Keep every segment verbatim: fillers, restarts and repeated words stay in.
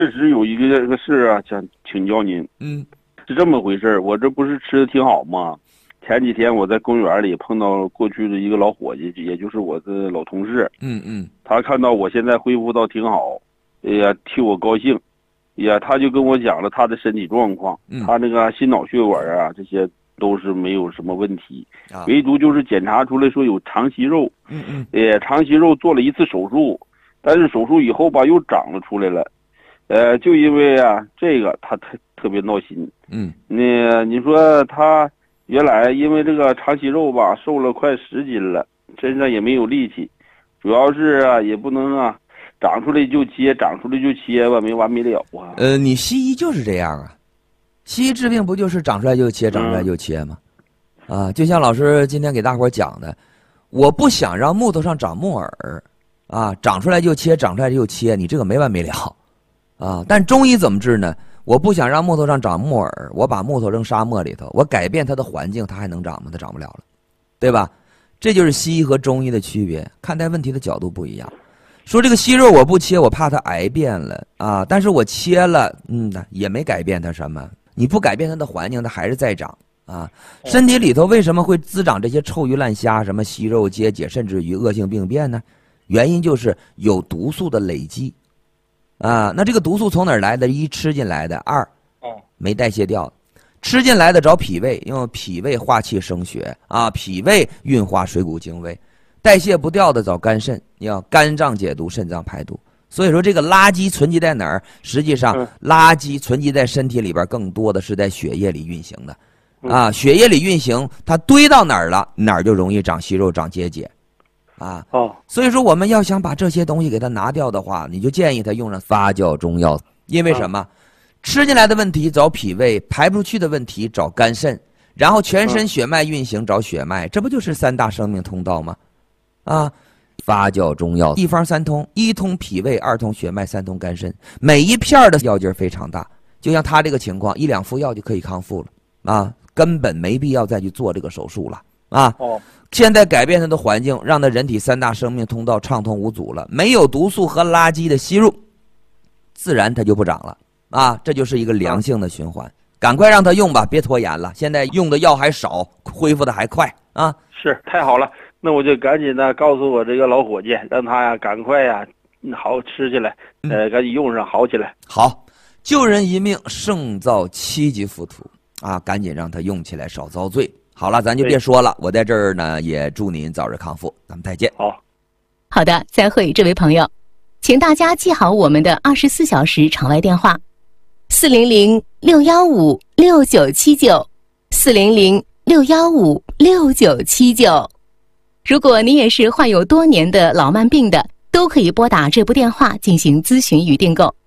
确实有一个这个事啊，想请教您。 嗯， 是这么回事，我这不是吃的挺好吗？前几天我在公园里碰到过去的一个老伙计，也就是我的老同事。 嗯嗯， 他看到我现在恢复到挺好，哎呀，替我高兴。哎呀，他就跟我讲了他的身体状况， 嗯、 他那个心脑血管啊，这些都是没有什么问题， 啊、 唯独就是检查出来说有肠息肉。 嗯嗯， 哎，肠息肉做了一次手术，但是手术以后吧又长了出来了。呃，就因为啊这个他特特别闹心。 嗯， 那你说他原来因为这个肠息肉吧瘦了快十斤了，身上也没有力气，主要是啊也不能啊长出来就切，长出来就切吧，没完没了啊。 呃，你西医就是这样啊，西医治病不就是长出来就切，长出来就切吗？嗯、啊，就像老师今天给大伙讲的，我不想让木头上长木耳，啊，长出来就切，长出来就切，你这个没完没了，啊，但中医怎么治呢？我不想让木头上长木耳，我把木头扔沙漠里头，我改变它的环境，它还能长吗？它长不了了，对吧？这就是西医和中医的区别，看待问题的角度不一样。说这个息肉我不切，我怕它癌变了啊，但是我切了，嗯，也没改变它什么。你不改变它的环境，它还是在长啊。身体里头为什么会滋长这些臭鱼烂虾，什么息肉结节，甚至于恶性病变呢？原因就是有毒素的累积啊。那这个毒素从哪儿来的？一，吃进来的；二，没代谢掉。吃进来的找脾胃，因为脾胃化气生血啊，脾胃运化水谷精微。代谢不掉的找肝肾，你要肝脏解毒，肾脏排毒。所以说这个垃圾存积在哪儿？实际上垃圾存积在身体里边，更多的是在血液里运行的啊。血液里运行，它堆到哪儿了，哪儿就容易长息肉、长结节啊。 哦， 所以说我们要想把这些东西给它拿掉的话，你就建议他用上发酵中药。因为什么？吃进来的问题找脾胃，排不出去的问题找肝肾，然后全身血脉运行找血脉，这不就是三大生命通道吗？啊，发酵中药一方三通，一通脾胃，二通血脉，三通肝肾，每一片的药劲非常大。就像他这个情况，一两副药就可以康复了啊，根本没必要再去做这个手术了啊。 哦， 现在改变他的环境，让他人体三大生命通道畅通无阻了，没有毒素和垃圾的吸入，自然它就不长了啊。这就是一个良性的循环。赶快让他用吧，别拖延了。现在用的药还少，恢复的还快啊。 是，太好了。那我就赶紧的告诉我这个老伙计，让他呀赶快呀好吃起来，呃，赶紧用上好起来。 好，救人一命胜造七级浮屠啊！赶紧让他用起来，少遭罪。好了，咱就别说了。我在这儿呢，也祝您早日康复。咱们再见。 好， 好的，再会，这位朋友，请大家记好我们的二十四小时场外电话：四零零六幺五六九七九，四零零六幺五六九七九。如果你也是患有多年的老慢病的，都可以拨打这部电话进行咨询与订购。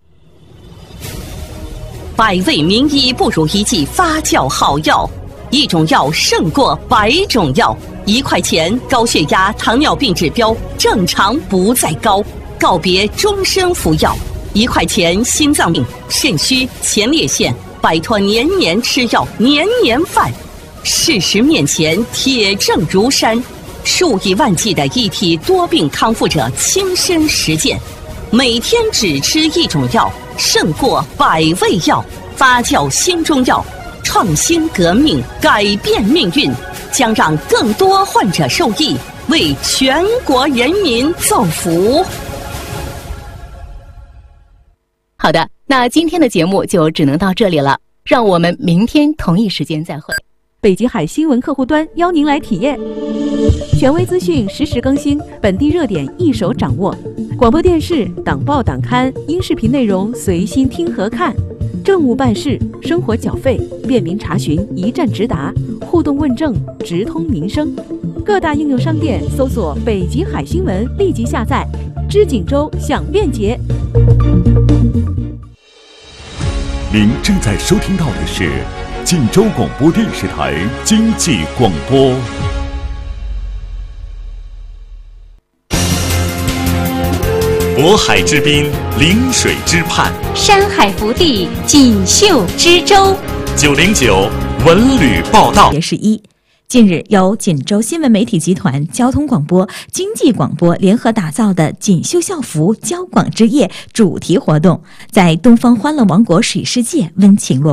百味名医不如一剂发酵好药，一种药胜过百种药。一块钱高血压、糖尿病指标正常不再高，告别终身服药。一块钱心脏病、肾虚、前列腺，摆脱年年吃药、年年犯。事实面前铁证如山。数以万计的一体多病康复者亲身实践，每天只吃一种药，胜过百味药。发酵新中药，创新革命，改变命运，将让更多患者受益，为全国人民造福。 好的，那今天的节目就只能到这里了，让我们明天同一时间再会。 北极海新闻客户端邀您来体验，权威资讯实时更新，本地热点一手掌握，广播电视、党报党刊、音视频内容随心听和看，政务办事、生活缴费便民查询一站直达，互动问政直通民生。各大应用商店搜索北极海新闻，立即下载，知锦州享便捷。 您正在收听到的是锦州广播电视台经济广播。渤海之滨，临水之畔， 山海福地，锦绣之州。 九零九文旅报道。 也是一， 近日，由锦州新闻媒体集团、交通广播、经济广播联合打造的锦绣校服交广之夜主题活动，在东方欢乐王国水世界温情落幕。